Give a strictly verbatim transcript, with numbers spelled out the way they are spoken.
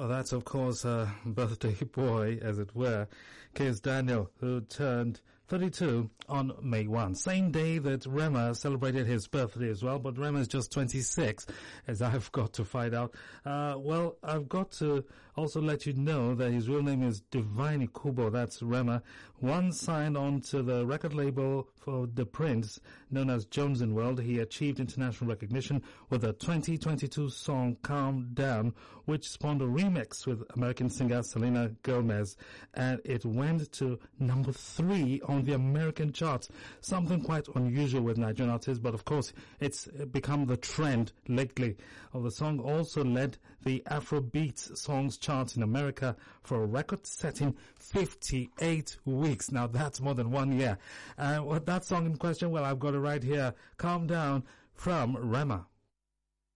Well, that's, of course, a birthday boy, as it were, Kizz Daniel, who turned thirty-two on May first. Same day that Rema celebrated his birthday as well, but Rema is just twenty-six, as I've got to find out. Uh, well, I've got to also let you know that his real name is Divine Ikubo. That's Rema. Once signed on to the record label for The Prince, known as Jones and World, he achieved international recognition with the twenty twenty-two song Calm Down, which spawned a remix with American singer Selena Gomez, and it went to number three on the American charts. Something quite unusual with Nigerian artists, but of course it's become the trend lately. Oh, the song also led the Afrobeat songs charts in America for a record-setting fifty-eight weeks. Now that's more than one year. And uh, what that song in question, well, I've got it right here. Calm Down from Rema.